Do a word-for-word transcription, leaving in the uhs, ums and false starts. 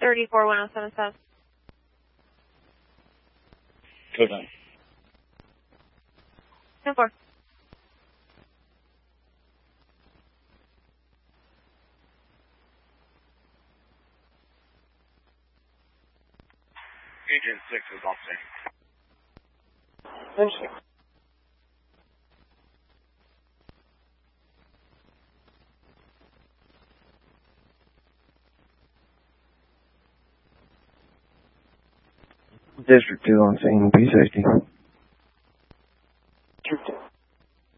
thirty-four one oh seven seven. Code nine. ten four. Agent six is off scene. Interesting. District two on scene, P sixty.